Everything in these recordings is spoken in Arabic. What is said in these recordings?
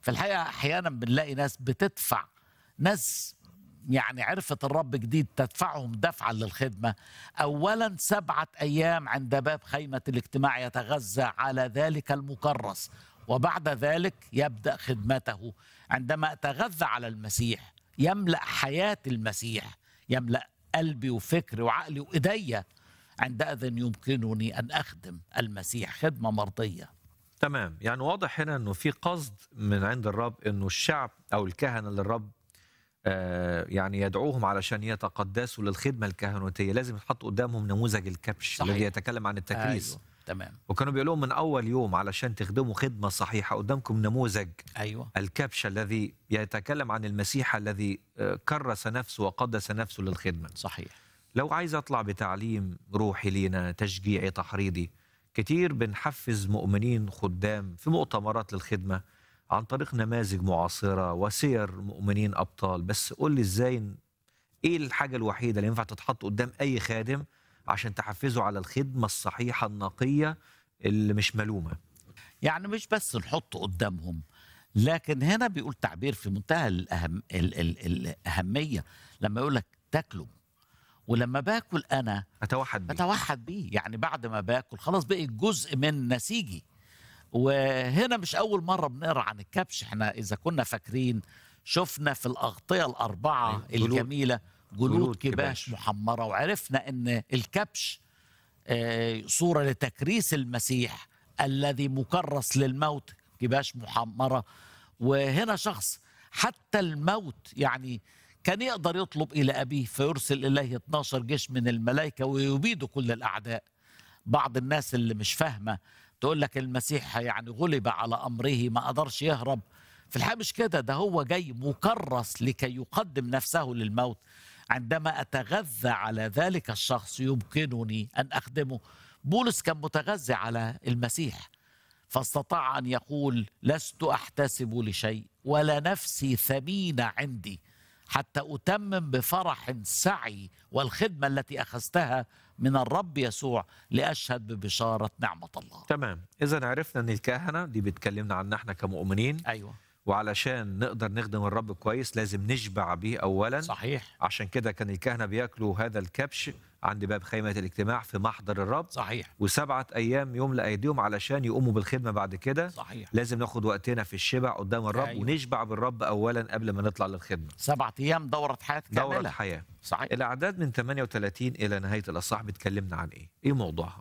في الحقيقة أحيانا بنلاقي ناس بتدفع، ناس يعني عرفت الرب جديد تدفعهم دفعا للخدمة. أولا 7 أيام عند باب خيمة الاجتماع يتغذى على ذلك المكرس، وبعد ذلك يبدأ خدمته. عندما أتغذى على المسيح يملأ حياة المسيح، يملأ قلبي وفكري وعقلي وإيديا، عندئذ يمكنني أن أخدم المسيح خدمة مرضية. تمام، يعني واضح هنا انه في قصد من عند الرب انه الشعب او الكهنه للرب يعني يدعوهم علشان يتقدسوا للخدمه الكهنوتيه، لازم يتحط قدامهم نموذج الكبش صحيح. الذي يتكلم عن التكريس. أيوه تمام. وكانوا بيقولوا من اول يوم علشان تخدموا خدمه صحيحه قدامكم نموذج أيوه الكبش الذي يتكلم عن المسيح الذي كرس نفسه وقدس نفسه للخدمه. صحيح. لو عايز اطلع بتعليم روحي لينا تشجيعي تحريضي، كتير بنحفز مؤمنين خدام في مؤتمرات للخدمة عن طريق نماذج معاصرة وسير مؤمنين أبطال، بس قول لي إزاي، إيه الحاجة الوحيدة اللي ينفع تتحط قدام أي خادم عشان تحفزه على الخدمة الصحيحة النقية اللي مش ملومة؟ يعني مش بس نحط قدامهم، لكن هنا بيقول تعبير في منتهى الأهمية لما يقول لك تاكلوا، ولما باكل أنا أتوحد بيه. بتوحد بيه، يعني بعد ما باكل خلاص بقي جزء من نسيجي. وهنا مش أول مرة بنقرأ عن الكبش، احنا إذا كنا فاكرين شفنا في الأغطية الأربعة أيوة. جلود. الجميلة جلود جلود كباش كباش. محمرة، وعرفنا أن الكبش صورة لتكريس المسيح الذي مكرس للموت، كباش محمرة. وهنا شخص حتى الموت يعني كان يقدر يطلب إلى أبيه فيرسل إليه 12 جيش من الملائكة ويبيدوا كل الأعداء. بعض الناس اللي مش فاهمة تقول لك المسيح يعني غلب على أمره ما قدرش يهرب. في الحقيقة مش كده، ده هو جاي مكرس لكي يقدم نفسه للموت. عندما أتغذى على ذلك الشخص يمكنني أن أخدمه. بولس كان متغذى على المسيح فاستطاع أن يقول لست أحتسب لشيء ولا نفسي ثمينة عندي حتى أتمم بفرح سعي والخدمة التي أخذتها من الرب يسوع لأشهد ببشارة نعمة الله. تمام، إذا عرفنا أن الكهنة دي بتكلمنا عن احنا كمؤمنين، أيوة وعلشان نقدر نخدم الرب كويس لازم نشبع بيه أولا. صحيح. عشان كده كان الكهنة بياكلوا هذا الكبش عند باب خيمة الاجتماع في محضر الرب، صحيح. و7 أيام يملأ أيديهم علشان يقوموا بالخدمة بعد كده. صحيح. لازم ناخد وقتنا في الشبع قدام الرب. أيوة. ونشبع بالرب أولا قبل ما نطلع للخدمة. 7 أيام دورة حياة كاملة. دورة حياة. صحيح. الأعداد من 38 إلى نهاية الأصحاح بتكلمنا عن إيه؟ إيه موضوعها؟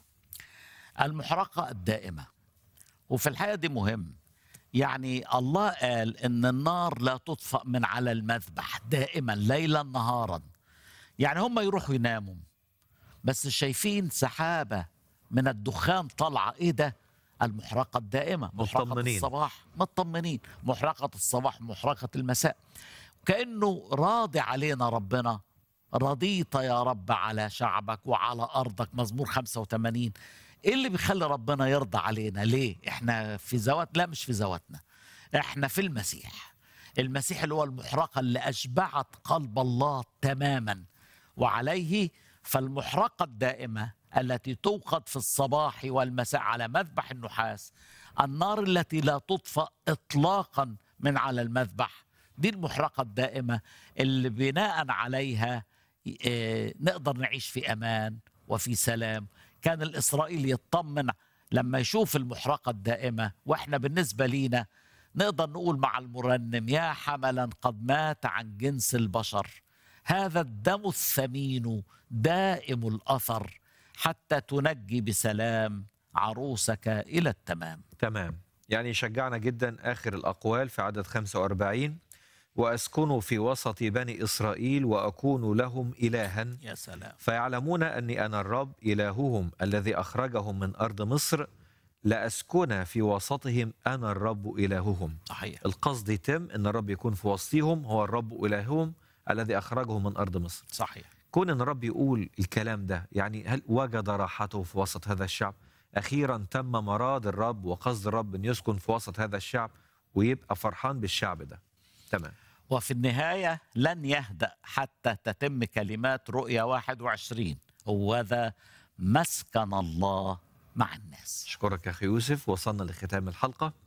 المحرقة الدائمة. وفي الحقيقة دي مهم، يعني الله قال إن النار لا تطفأ من على المذبح دائما ليلا نهارا. يعني هم يروحوا يناموا بس شايفين سحابة من الدخان طالعة، إيه ده؟ المحرقة الدائمة، محرقة مطمنين. الصباح مطمنين، محرقة الصباح محرقة المساء. كأنه راضي علينا ربنا، رضيت يا رب على شعبك وعلى أرضك، مزمور 85. إيه اللي بيخلي ربنا يرضى علينا؟ ليه؟ إحنا في ذوات؟ لا مش في ذواتنا، إحنا في المسيح. المسيح اللي هو المحرقة اللي أشبعت قلب الله تماما، وعليه فالمحرقة الدائمة التي توقد في الصباح والمساء على مذبح النحاس، النار التي لا تطفأ إطلاقا من على المذبح، دي المحرقة الدائمة اللي بناء عليها نقدر نعيش في أمان وفي سلام. كان الإسرائيلي يطمن لما يشوف المحرقة الدائمة، وإحنا بالنسبة لينا نقدر نقول مع المرنم يا حملا قد مات عن جنس البشر، هذا الدم الثمين دائم الأثر حتى تنجي بسلام عروسك إلى التمام. تمام، يعني يشجعنا جدا آخر الأقوال في عدد 45: وأسكن في وسط بني إسرائيل وأكون لهم إلها. يا سلام. فيعلمون أني أنا الرب إلههم الذي أخرجهم من أرض مصر، لأسكن في وسطهم أنا الرب إلههم. صحيح. القصد يتم أن الرب يكون في وسطهم، هو الرب إلههم الذي أخرجهم من أرض مصر. صحيح. كون أن الرب يقول الكلام ده، يعني هل وجد راحته في وسط هذا الشعب؟ أخيرا تم مراد الرب وقصد الرب أن يسكن في وسط هذا الشعب ويبقى فرحان بالشعب ده. تمام. وفي النهاية لن يهدأ حتى تتم كلمات رؤيا 21: وذا مسكن الله مع الناس. أشكرك يا أخي يوسف، وصلنا لختام الحلقة.